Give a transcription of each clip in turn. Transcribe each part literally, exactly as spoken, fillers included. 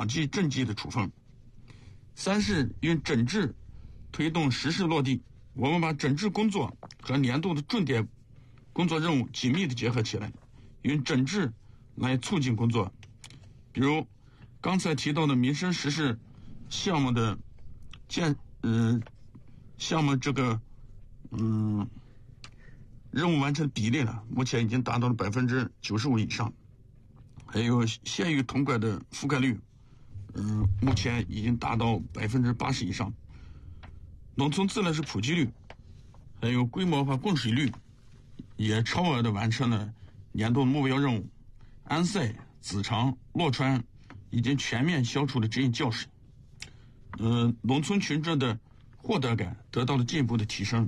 党纪政纪的处分。三是用整治推动实事落地，我们把整治工作和年度的重点工作任务紧密地结合起来，用整治来促进工作。比如刚才提到的民生实事项目的建呃项目这个嗯任务完成比例呢，目前已经达到了百分之九十五以上，还有县域统管的覆盖率，嗯、呃，目前已经达到百分之八十以上。农村自来水普及率，还有规模化供水率，也超额的完成了年度目标任务。安塞、子长、洛川已经全面消除了直饮教水，呃，农村群众的获得感得到了进一步的提升。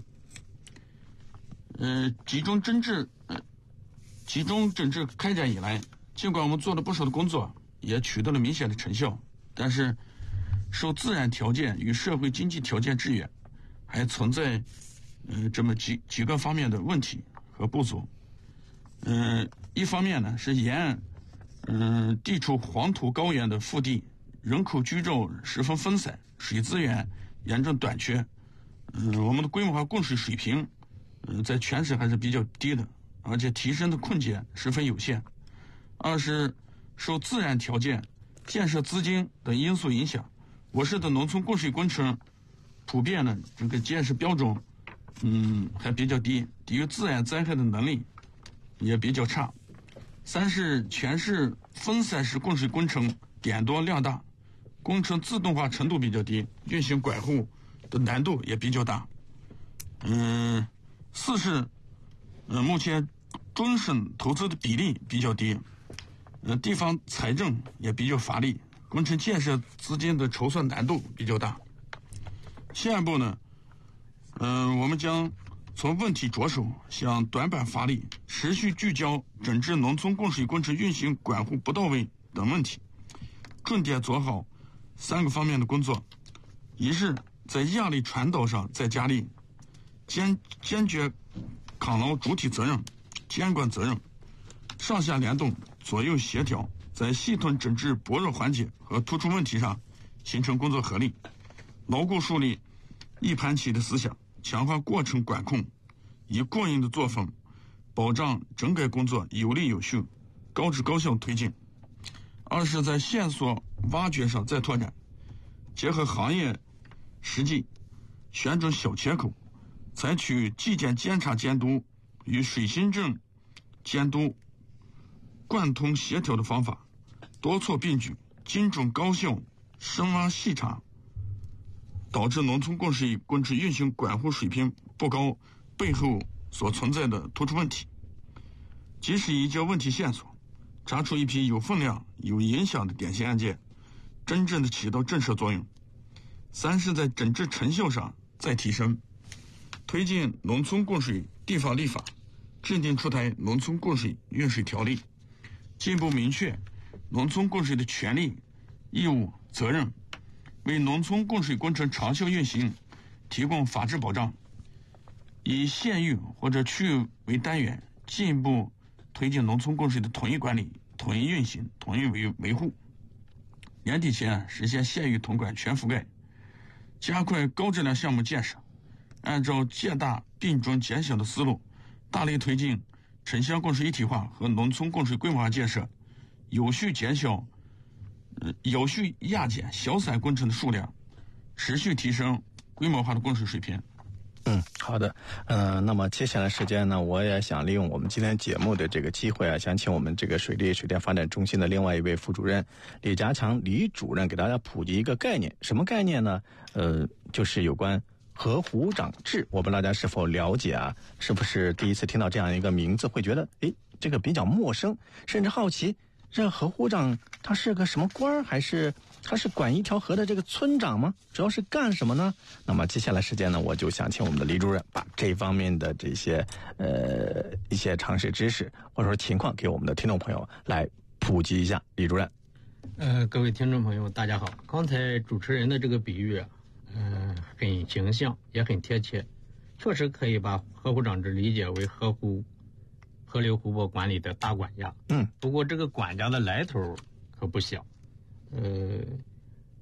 呃，集中整治，呃，集中整治开展以来，尽管我们做了不少的工作，也取得了明显的成效，但是受自然条件与社会经济条件制约，还存在呃这么几几个方面的问题和不足。嗯、呃，一方面呢是沿岸，嗯、呃，地处黄土高原的腹地，人口居住十分分散，水资源严重短缺。嗯、呃，我们的规模化供水水平，嗯、呃，在全省还是比较低的，而且提升的空间十分有限。二是受自然条件、建设资金等因素影响，我市的农村供水工程普遍呢这个建设标准，嗯，还比较低，抵御自然灾害的能力也比较差。三是全市分散式供水工程点多量大，工程自动化程度比较低，运行管护的难度也比较大。嗯，四是，呃，目前中省投资的比例比较低，呃，地方财政也比较乏力，工程建设资金的筹算难度比较大。下一步呢，嗯、呃，我们将从问题着手，向短板发力，持续聚焦整治农村供水工程运行管护不到位等问题，重点做好三个方面的工作。一是在压力传导上再加力，坚坚决扛牢主体责任、监管责任，上下联动、左右协调，在系统整治薄弱环节和突出问题上形成工作合力，牢固树立一盘棋的思想，强化过程管控，以过硬的作风保障整改工作有力有序、高质高效推进。二是在线索挖掘上再拓展，结合行业实际，选准小切口，采取纪检监察监督与水行政监督贯通协调的方法，多措并举，精准高效深挖细查导致农村供水工程运行管护水平不高背后所存在的突出问题，及时移交问题线索，查出一批有分量、有影响的典型案件，真正的起到震慑作用。三是在整治成效上再提升，推进农村供水地方立法，制定出台农村供水运水条例，进一步明确农村供水的权利、义务、责任，为农村供水工程长效运行提供法治保障。以县域或者区域为单元，进一步推进农村供水的统一管理、统一运行、统一维维护。年底前实现县域统管全覆盖，加快高质量项目建设，按照借大并重减小的思路，大力推进城乡供水一体化和农村供水规模化建设，有序减小、呃、有序压减小散工程的数量，持续提升规模化的供水水平。 嗯，好的，呃，那么接下来时间呢，我也想利用我们今天节目的这个机会啊，想请我们这个水利水电发展中心的另外一位副主任李家强李主任给大家普及一个概念。什么概念呢？呃，就是有关河湖长制。我不知道大家是否了解啊？是不是第一次听到这样一个名字会觉得，诶，这个比较陌生，甚至好奇这河湖长他是个什么官儿，还是他是管一条河的这个村长吗？主要是干什么呢？那么接下来时间呢，我就想请我们的李主任把这方面的这些呃一些常识知识或者说情况给我们的听众朋友来普及一下。李主任， 呃，各位听众朋友，大家好。刚才主持人的这个比喻啊，嗯、呃，很形象，也很贴切，确实可以把河湖长制理解为河湖河流湖泊管理的大管家。 嗯， 不过这个管家的来头可不小。呃，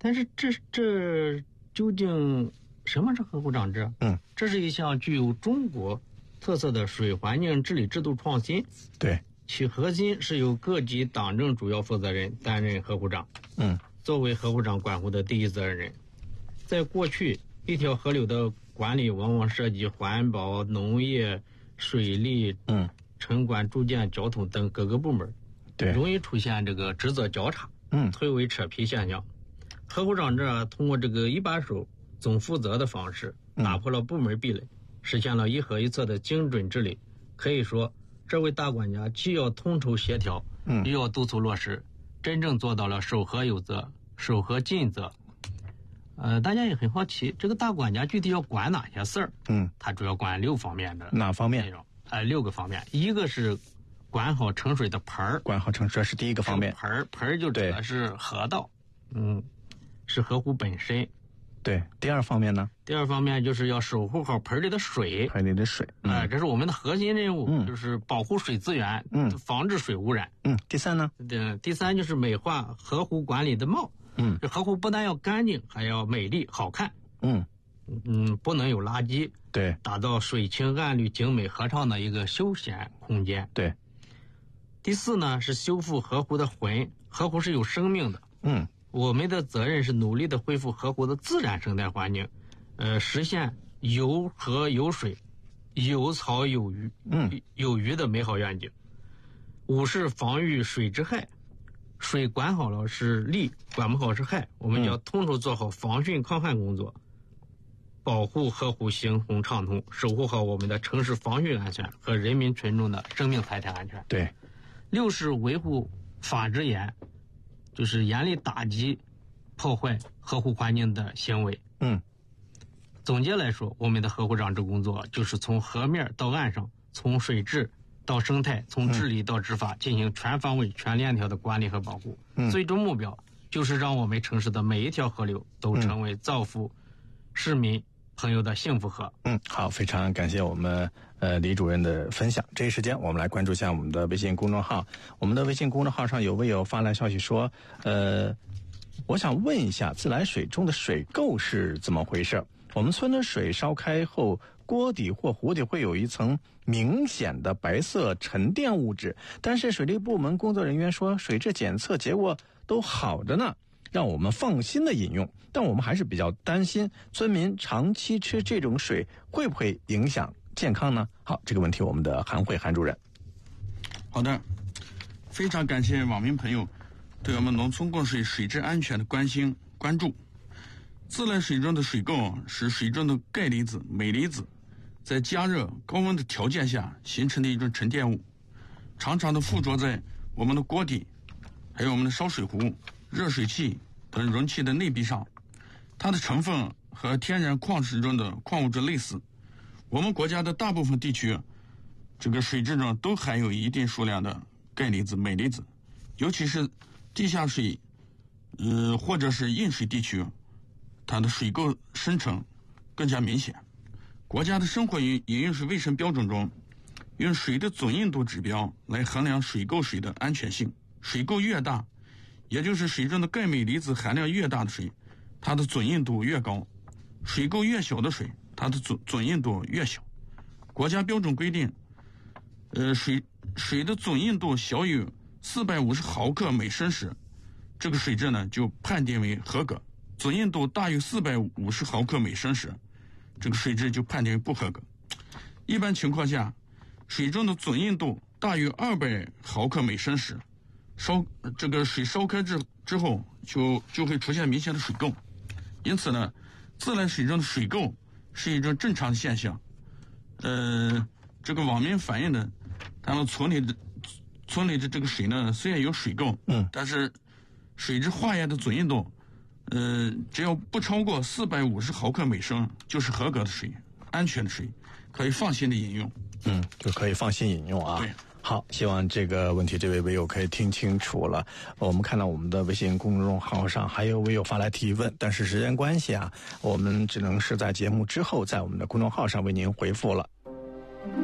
但是这这究竟什么是河湖长治？ 嗯， 这是一项具有中国特色的水环境治理制度创新。 对， 其核心是由各级党政主要负责人担任河湖长。 嗯， 作为河湖长管湖的第一责任人。在过去，一条河流的管理往往涉及环保、农业、水利、 嗯、 城管、住建、交通等各个部门， 对， 容易出现这个职责交叉、 嗯， 推诿扯皮现象。河湖长治通过这个一把手总负责的方式，打破了部门壁垒，嗯、实现了一河一策的精准治理。可以说，这位大管家既要统筹协调， 嗯， 又要督促落实，真正做到了守河有责、守河尽责。呃，大家也很好奇，这个大管家具体要管哪些事儿？ 嗯， 他主要管六方面的哪方面内容？呃，六个方面，一个是管好盛水的盆儿， 管好盛水是第一个方面。 盆儿盆儿就指的是河道，嗯，是河湖本身。 对，第二方面呢？ 第二方面就是要守护好盆里的水， 盆里的水， 哎、嗯呃，这是我们的核心任务， 嗯、 就是保护水资源， 嗯， 防治水污染。 嗯，第三呢？ 对，第三就是美化河湖管理的貌。 嗯， 这河湖不但要干净，还要美丽好看。 嗯嗯，不能有垃圾。 对， 打造水清暗绿、景美合畅的一个休闲空间。 对。 第四呢是修复河湖的魂，河湖是有生命的。 嗯， 我们的责任是努力的恢复河湖的自然生态环境，呃，实现有河有水、有草有鱼、 嗯有鱼的美好愿景。五是防御水之害。水管好了是利，管不好是害。我们要统筹做好防汛抗旱工作，嗯、保护河湖行洪畅通，守护好我们的城市防汛安全和人民群众的生命财产安全。 对， 六是维护法之严，就是严厉打击破坏河湖环境的行为。 嗯， 总结来说，我们的河湖长治工作就是从河面到岸上，从水质到生态，从治理到执法，进行全方位、全链条的管理和保护。 嗯、 最终目标就是让我们城市的每一条河流都成为造福市民朋友的幸福河。 嗯，好，非常感谢我们呃李主任的分享。这一时间，我们来关注一下我们的微信公众号。我们的微信公众号上有位友发来消息说，呃，我想问一下，自来水中的水垢是怎么回事？我们村的水烧开后，锅底或壶底会有一层明显的白色沉淀物质，但是水利部门工作人员说水质检测结果都好着呢，让我们放心的饮用。但我们还是比较担心村民长期吃这种水会不会影响健康呢？好，这个问题我们的韩慧韩主任。 好的，非常感谢网民朋友对我们农村供水水质安全的关心关注。自来水中的水垢是水中的钙离子、镁离子在加热高温的条件下形成的一种沉淀物，常常的附着在我们的锅底，还有我们的烧水壶、热水器等容器的内壁上。它的成分和天然矿石中的矿物质类似，我们国家的大部分地区这个水质中都含有一定数量的钙离子、镁离子，尤其是地下水呃或者是硬水地区，它的水垢生成更加明显。国家的生活饮用水卫生标准中，用水的总硬度指标来衡量水垢水的安全性。水垢越大，也就是水中的钙镁离子含量越大的水，它的总硬度越高；水垢越小的水，它的总总硬度越小。国家标准规定，呃，水水的总硬度小于四百五十毫克每升时，这个水质呢就判定为合格。总硬度大于四百五十毫克每升时，这个水质就判定为不合格。一般情况下，水中的总硬度大于二百毫克每升时，烧这个水烧开之之后就就会出现明显的水垢。因此呢，自来水中的水垢是一种正常的现象。呃，这个网民反映的，他们村里的村里的这个水呢，虽然有水垢， 嗯， 但是水质化验的总硬度。呃，只要不超过四百五十毫克每升，就是合格的水，安全的水，可以放心的饮用。 嗯，就可以放心饮用啊。 对， 好，希望这个问题这位微友可以听清楚了。我们看到我们的微信公众号上还有微友发来提问，但是时间关系啊，我们只能是在节目之后在我们的公众号上为您回复了。